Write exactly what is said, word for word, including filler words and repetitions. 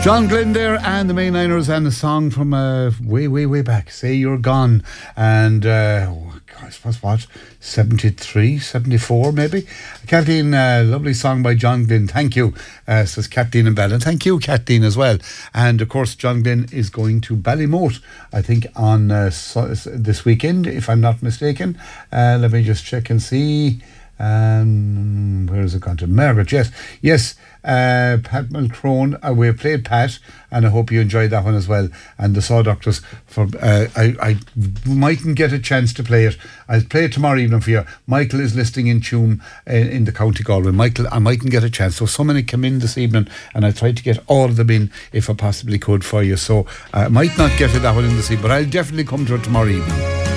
John Glenn there and the Mainliners, and the song from uh, way, way, way back, Say You're Gone. And, uh, oh, I suppose what, seventy-three, seventy-four maybe? Kathleen, uh, lovely song by John Glenn. Thank you, uh, says Kathleen and Bell. And thank you, Kathleen, as well. And, of course, John Glenn is going to Ballymote, I think, on uh, so, this weekend, if I'm not mistaken. Uh, let me just check and see. Um, where is it gone to? Margaret, yes. Yes, uh, Pat Mulcrone. Uh, we played Pat, and I hope you enjoyed that one as well. And the Saw Doctors, for uh, I, I mightn't get a chance to play it. I'll play it tomorrow evening for you. Michael is listing in tune uh, in the County Galway. Michael, I mightn't get a chance. So so many come in this evening, and I tried to get all of them in if I possibly could for you. So I might not get to that one in this evening, but I'll definitely come to it tomorrow evening.